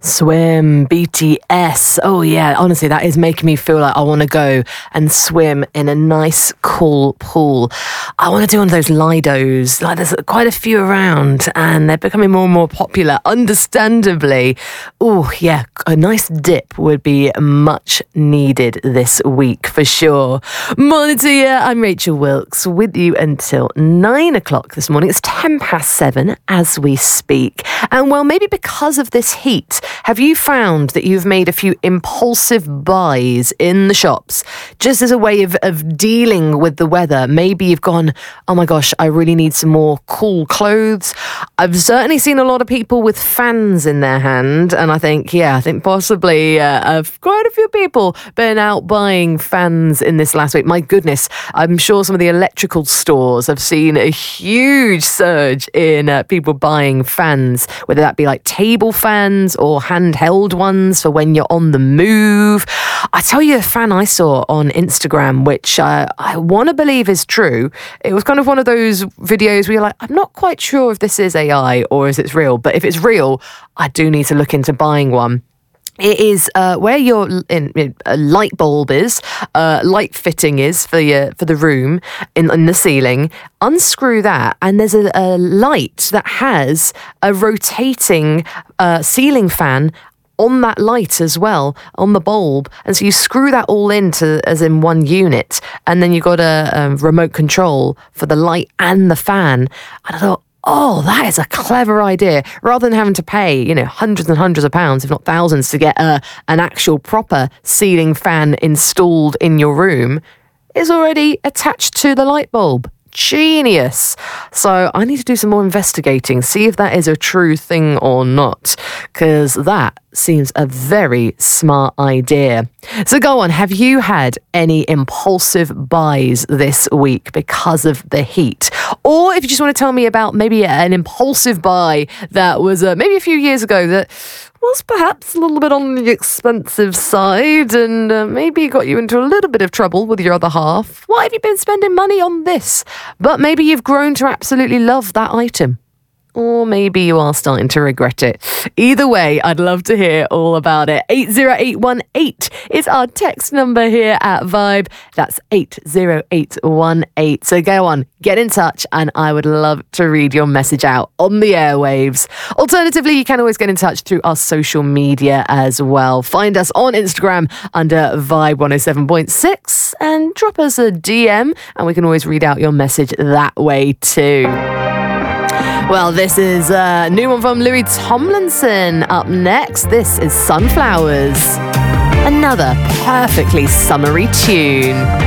Swim, BTS. Oh yeah, honestly, that is making me feel like I want to go and swim in a nice, cool pool. I want to do one of those Lidos. Like, there's quite a few around, and they're becoming more and more popular, understandably. Oh yeah, a nice dip would be much needed this week for sure. Morning to you. I'm Rachel Wilkes with you until 9 o'clock this morning. It's 7:10 as we speak. And well, maybe because of this heat, have you found that you've made a few impulsive buys in the shops just as a way of dealing with the weather? Maybe you've gone, oh my gosh, I really need some more cool clothes. I've certainly seen a lot of people with fans in their hand, and I think possibly quite a few people been out buying fans in this last week. My goodness, I'm sure some of the electrical stores have seen a huge surge in people buying fans, whether that be like table fans or handheld ones for when you're on the move. I tell you a fan I saw on Instagram, which I want to believe is true. It was kind of one of those videos where you're like, I'm not quite sure if this is AI or if it's real, but if it's real, I do need to look into buying one. It is where your light bulb is, light fitting is for the room in the ceiling. Unscrew that, and there's a light that has a rotating ceiling fan on that light as well, on the bulb. And so you screw that all into as in one unit, and then you've got a remote control for the light and the fan. And I thought, oh, that is a clever idea. Rather than having to pay, hundreds and hundreds of pounds, if not thousands, to get an actual proper ceiling fan installed in your room, it's already attached to the light bulb. Genius. So I need to do some more investigating, see if that is a true thing or not, because that seems a very smart idea. So go on, have you had any impulsive buys this week because of the heat? Or if you just want to tell me about maybe an impulsive buy that was maybe a few years ago that was perhaps a little bit on the expensive side and maybe got you into a little bit of trouble with your other half. Why have you been spending money on this? But maybe you've grown to absolutely love that item. Or maybe you are starting to regret it. Either way, I'd love to hear all about it. 80818 is our text number here at Vibe. That's 80818. So go on, get in touch, and I would love to read your message out on the airwaves. Alternatively, you can always get in touch through our social media as well. Find us on Instagram under Vibe 107.6 and drop us a DM, and we can always read out your message that way too. Well, this is a new one from Louis Tomlinson. Up next, this is Sunflowers. Another perfectly summery tune.